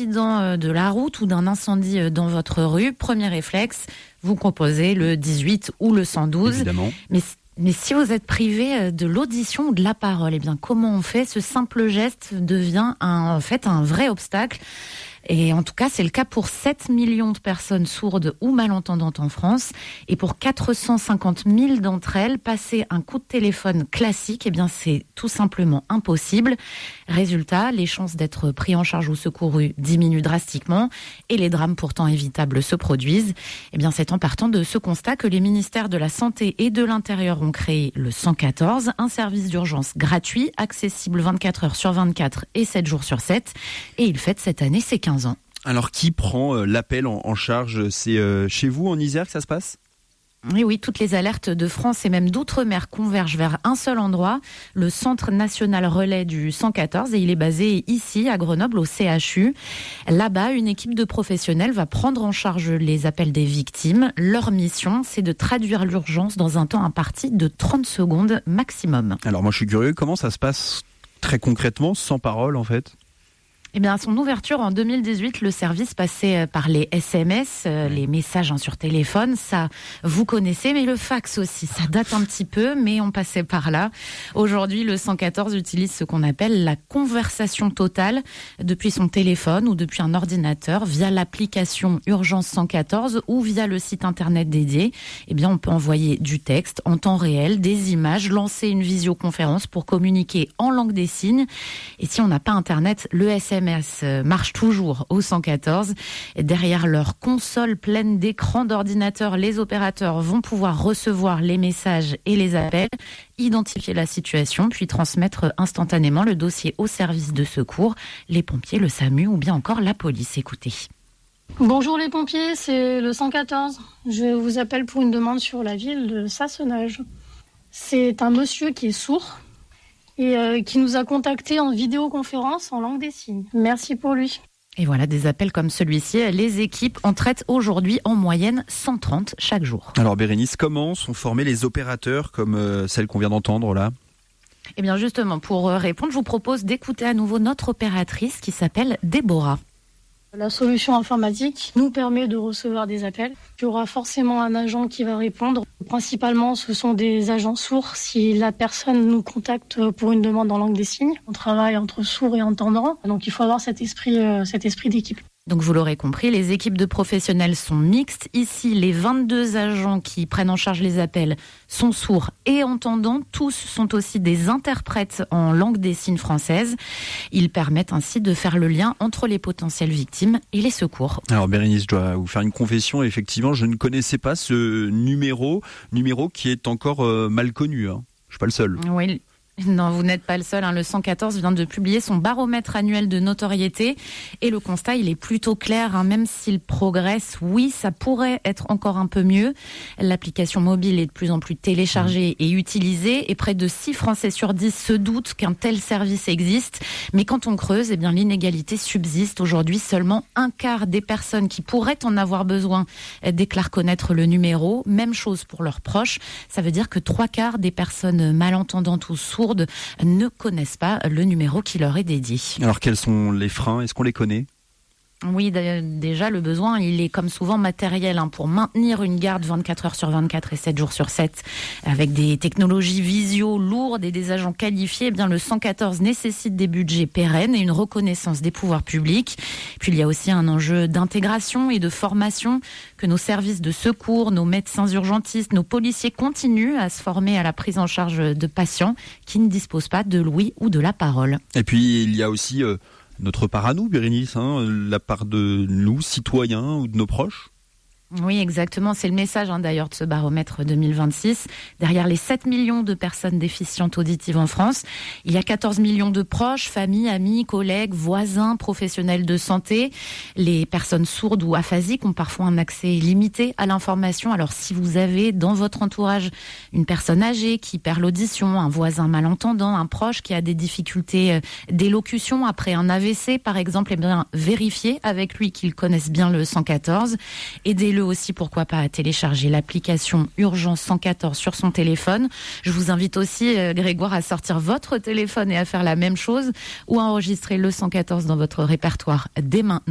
accident de la route ou d'un incendie dans votre rue, premier réflexe, vous composez le 18 ou le 112. Évidemment. Mais si vous êtes privé de l'audition ou de la parole, eh bien comment on fait ? Ce simple geste devient en fait un vrai obstacle. Et en tout cas, c'est le cas pour 7 millions de personnes sourdes ou malentendantes en France. Et pour 450 000 d'entre elles, passer un coup de téléphone classique, eh bien, c'est tout simplement impossible. Résultat, les chances d'être pris en charge ou secourus diminuent drastiquement et les drames pourtant évitables se produisent. Eh bien, c'est en partant de ce constat que les ministères de la Santé et de l'Intérieur ont créé le 114, un service d'urgence gratuit, accessible 24 heures sur 24 et 7 jours sur 7. Et il fête cette année ses 15 ans. Alors, qui prend l'appel en charge ? C'est chez vous, en Isère, que ça se passe ? Oui, toutes les alertes de France et même d'outre-mer convergent vers un seul endroit, le Centre national relais du 114, et il est basé ici, à Grenoble, au CHU. Là-bas, une équipe de professionnels va prendre en charge les appels des victimes. Leur mission, c'est de traduire l'urgence dans un temps imparti de 30 secondes maximum. Alors, moi, je suis curieux, comment ça se passe très concrètement, sans parole, en fait ? Eh bien, à son ouverture en 2018, le service passait par les SMS, les messages sur téléphone. Ça, vous connaissez, mais le fax aussi, ça date un petit peu, mais on passait par là. Aujourd'hui, le 114 utilise ce qu'on appelle la conversation totale depuis son téléphone ou depuis un ordinateur via l'application Urgence 114 ou via le site internet dédié. Eh bien, on peut envoyer du texte en temps réel, des images, lancer une visioconférence pour communiquer en langue des signes. Et si on n'a pas internet, le SMS marche toujours au 114. Derrière leur console pleine d'écrans d'ordinateur, les opérateurs vont pouvoir recevoir les messages et les appels, identifier la situation, puis transmettre instantanément le dossier au service de secours, les pompiers, le SAMU ou bien encore la police. Écoutez. Bonjour les pompiers, c'est le 114. Je vous appelle pour une demande sur la ville de Sassenage. C'est un monsieur qui est sourd et qui nous a contactés en vidéoconférence en langue des signes. Merci pour lui. Et voilà, des appels comme celui-ci, les équipes en traitent aujourd'hui en moyenne 130 chaque jour. Alors Bérénice, comment sont formés les opérateurs comme celle qu'on vient d'entendre là ? Eh bien justement, pour répondre, je vous propose d'écouter à nouveau notre opératrice qui s'appelle Déborah. La solution informatique nous permet de recevoir des appels. Il y aura forcément un agent qui va répondre. Principalement, ce sont des agents sourds si la personne nous contacte pour une demande en langue des signes. On travaille entre sourds et entendants, donc il faut avoir cet esprit d'équipe. Donc vous l'aurez compris, les équipes de professionnels sont mixtes. Ici, les 22 agents qui prennent en charge les appels sont sourds et entendants. Tous sont aussi des interprètes en langue des signes française. Ils permettent ainsi de faire le lien entre les potentielles victimes et les secours. Alors Bérénice, je dois vous faire une confession. Effectivement, je ne connaissais pas ce numéro qui est encore mal connu. Je ne suis pas le seul. Oui. Non, vous n'êtes pas le seul. Le 114 vient de publier son baromètre annuel de notoriété et le constat, il est plutôt clair. Même s'il progresse, oui, ça pourrait être encore un peu mieux. L'application mobile est de plus en plus téléchargée et utilisée et près de 6 Français sur 10 se doutent qu'un tel service existe. Mais quand on creuse, eh bien, l'inégalité subsiste. Aujourd'hui, seulement un quart des personnes qui pourraient en avoir besoin déclarent connaître le numéro. Même chose pour leurs proches. Ça veut dire que 3/4 des personnes malentendantes ou sourdes ne connaissent pas le numéro qui leur est dédié. Alors quels sont les freins ? Est-ce qu'on les connaît ? Oui, déjà, le besoin, il est comme souvent matériel pour maintenir une garde 24 heures sur 24 et 7 jours sur 7 avec des technologies visio lourdes et des agents qualifiés. Eh bien, le 114 nécessite des budgets pérennes et une reconnaissance des pouvoirs publics. Puis, il y a aussi un enjeu d'intégration et de formation que nos services de secours, nos médecins urgentistes, nos policiers continuent à se former à la prise en charge de patients qui ne disposent pas de l'ouïe ou de la parole. Et puis, il y a aussi notre part à nous, Bérénice, la part de nous, citoyens ou de nos proches. Oui, exactement. C'est le message d'ailleurs de ce baromètre 2026. Derrière les 7 millions de personnes déficientes auditives en France, il y a 14 millions de proches, familles, amis, collègues, voisins, professionnels de santé. Les personnes sourdes ou aphasiques ont parfois un accès limité à l'information. Alors si vous avez dans votre entourage une personne âgée qui perd l'audition, un voisin malentendant, un proche qui a des difficultés d'élocution après un AVC par exemple, eh bien vérifiez avec lui qu'il connaisse bien le 114. Aidez-le aussi, pourquoi pas, à télécharger l'application Urgence 114 sur son téléphone. Je vous invite aussi, Grégoire, à sortir votre téléphone et à faire la même chose ou à enregistrer le 114 dans votre répertoire dès maintenant.